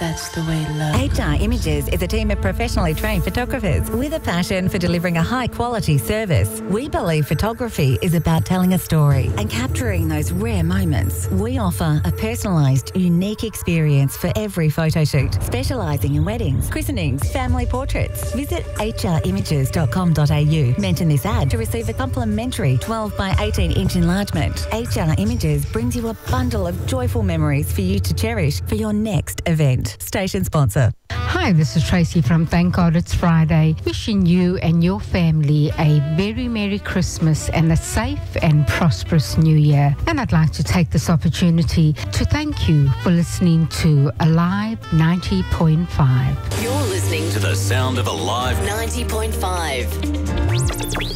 That's the way love. HR Images is a team of professionally trained photographers with a passion for delivering a high-quality service. We believe photography is about telling a story and capturing those rare moments. We offer a personalised, unique experience for every photo shoot, specialising in weddings, christenings, family portraits. Visit hrimages.com.au. Mention this ad to receive a complimentary 12 by 18-inch enlargement. HR Images brings you a bundle of joyful memories for you to cherish for your next event. Station sponsor. Hi, this is Tracy from Thank God It's Friday. Wishing you and your family a very Merry Christmas and a safe and prosperous New Year. And I'd like to take this opportunity to thank you for listening to Alive 90.5. You're listening To the sound of Alive 90.5.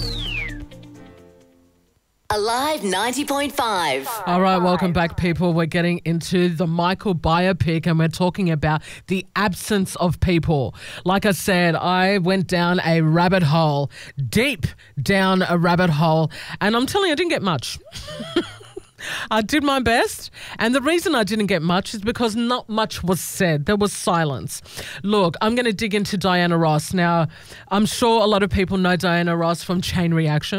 Alive 90.5. All right, welcome back, people. We're getting into the Michael biopic and we're talking about the absence of people. Like I said, I went down a rabbit hole, deep down a rabbit hole, and I'm telling you, I didn't get much. I did my best, and the reason I didn't get much is because not much was said. There was silence. Look, I'm going to dig into Diana Ross. Now, I'm sure a lot of people know Diana Ross from Chain Reaction,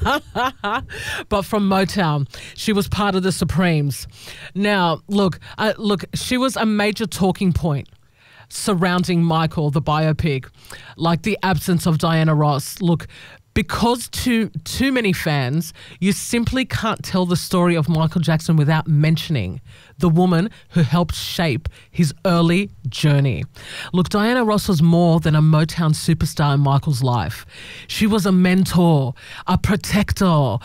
but from Motown. She was part of the Supremes. Now, look, she was a major talking point surrounding Michael, the biopic, like the absence of Diana Ross. Look, because too many fans, you simply can't tell the story of Michael Jackson without mentioning the woman who helped shape his early journey. Look, Diana Ross was more than a Motown superstar in Michael's life. She was a mentor, a protector.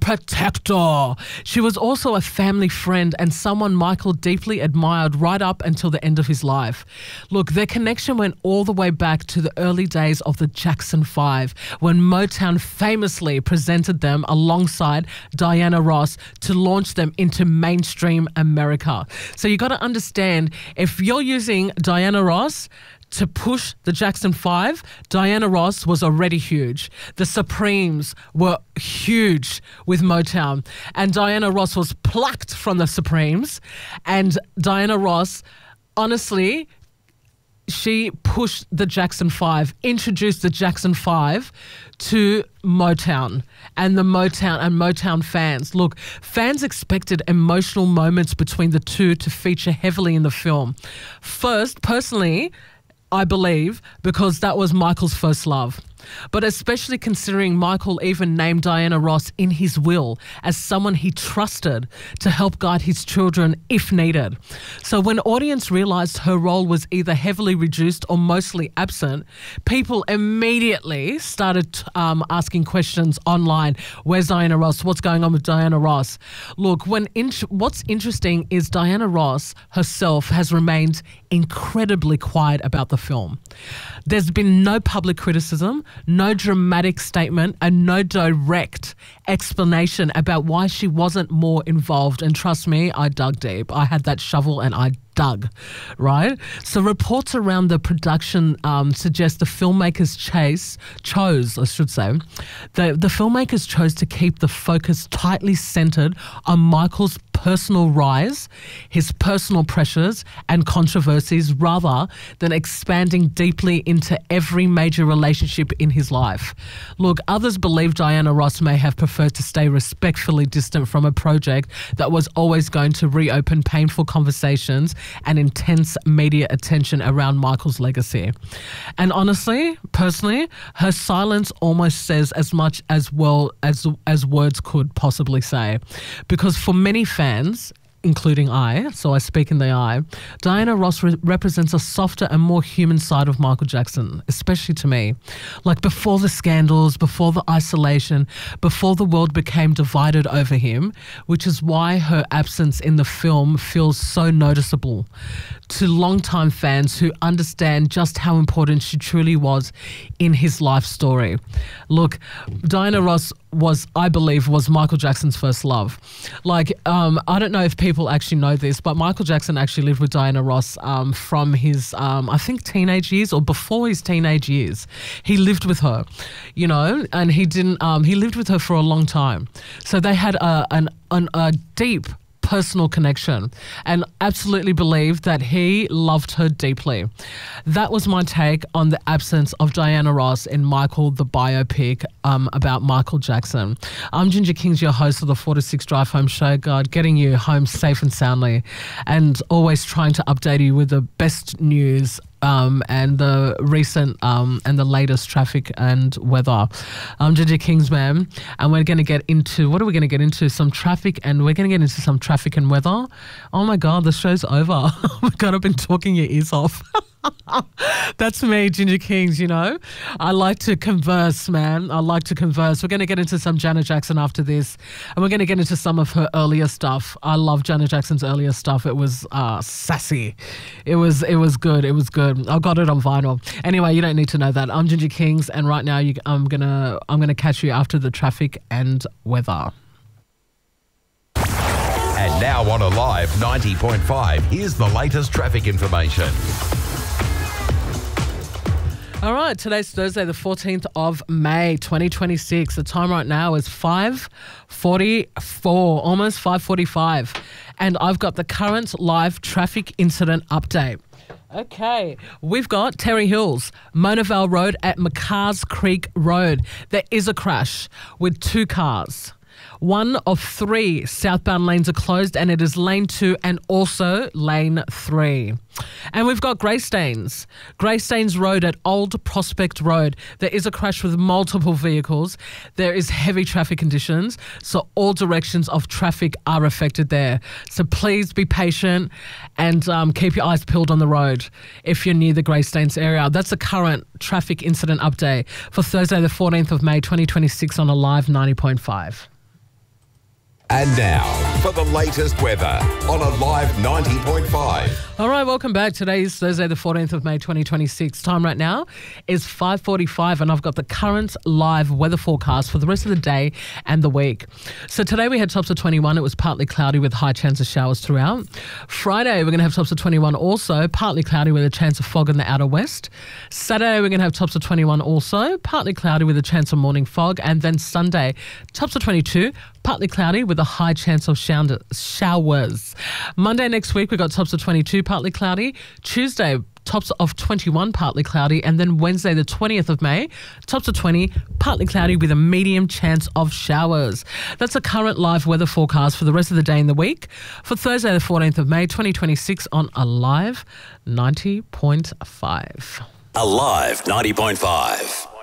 She was also a family friend and someone Michael deeply admired right up until the end of his life. Look, their connection went all the way back to the early days of the Jackson 5, when Motown famously presented them alongside Diana Ross to launch them into mainstream America. So you got to understand, if you're using Diana Ross to push the Jackson 5, Diana Ross was already huge. The Supremes were huge with Motown, and Diana Ross was plucked from the Supremes, and Diana Ross, honestly, she pushed the Jackson 5, introduced the Jackson 5 to Motown and Motown fans. Look, fans expected emotional moments between the two to feature heavily in the film. First, personally, I believe because that was Michael's first love. But especially considering Michael even named Diana Ross in his will as someone he trusted to help guide his children if needed. So when audience realised her role was either heavily reduced or mostly absent, people immediately started asking questions online. Where's Diana Ross? What's going on with Diana Ross? Look, what's interesting is Diana Ross herself has remained incredibly quiet about the film. There's been no public criticism, no dramatic statement, and no direct explanation about why she wasn't more involved. And trust me, I dug deep. I had that shovel and I dug, right? So reports around the production suggest the filmmakers chose to keep the focus tightly centered on Michael's personal rise, his personal pressures and controversies, rather than expanding deeply into every major relationship in his life. Look, others believe Diana Ross may have preferred to stay respectfully distant from a project that was always going to reopen painful conversations and intense media attention around Michael's legacy. And honestly, personally, her silence almost says as much as words could possibly say. Because for many fans, including so I speak in the I, Diana Ross represents a softer and more human side of Michael Jackson, especially to me. Like before the scandals, before the isolation, before the world became divided over him, which is why her absence in the film feels so noticeable to longtime fans who understand just how important she truly was in his life story. Look, Diana Ross I believe was Michael Jackson's first love. Like, I don't know if people actually know this, but Michael Jackson actually lived with Diana Ross from his, I think, teenage years or before his teenage years. He lived with her, and he lived with her for a long time. So they had a deep personal connection and absolutely believed that he loved her deeply. That was my take on the absence of Diana Ross in Michael, the biopic about Michael Jackson. I'm Ginger Kings, your host of the 4 to 6 Drive Home Show, God, getting you home safe and soundly and always trying to update you with the best news and the recent and the latest traffic and weather. I'm Ginger Kingsman, and we're going to get into, what are we going to get into? Some traffic, and we're going to get into some traffic and weather. Oh my God, the show's over. Oh my God, I've been talking your ears off. That's me, Ginger Kings, you know. I like to converse, man. I like to converse. We're going to get into some Janet Jackson after this, and we're going to get into some of her earlier stuff. I love Janet Jackson's earlier stuff. It was sassy. It was good. It was good. I got it on vinyl. Anyway, you don't need to know that. I'm Ginger Kings, and right now I'm gonna catch you after the traffic and weather. And now on Alive 90.5, here's the latest traffic information. All right, today's Thursday, the 14th of May, 2026. The time right now is 5:44, almost 5:45. And I've got the current live traffic incident update. Okay, we've got Terry Hills, Mona Vale Road at McCarrs Creek Road. There is a crash with 2 cars. 1 of 3 southbound lanes are closed, and it is lane 2 and also lane 3. And we've got Greystanes Road at Old Prospect Road. There is a crash with multiple vehicles. There is heavy traffic conditions, so all directions of traffic are affected there. So please be patient and keep your eyes peeled on the road if you're near the Greystanes area. That's the current traffic incident update for Thursday, the 14th of May, 2026 on Alive 90.5. And now, for the latest weather on Alive 90.5. All right, welcome back. Today is Thursday, the 14th of May, 2026. Time right now is 5:45, and I've got the current live weather forecast for the rest of the day and the week. So today we had tops of 21. It was partly cloudy with high chance of showers throughout. Friday, we're going to have tops of 21 also, partly cloudy with a chance of fog in the outer west. Saturday, we're going to have tops of 21 also, partly cloudy with a chance of morning fog. And then Sunday, tops of 22, partly cloudy with a high chance of showers. Monday next week, we've got tops of 22, partly cloudy. Tuesday, tops of 21, partly cloudy. And then Wednesday, the 20th of May, tops of 20, partly cloudy with a medium chance of showers. That's a current live weather forecast for the rest of the day and the week for Thursday, the 14th of May, 2026 on Alive 90.5. Alive 90.5.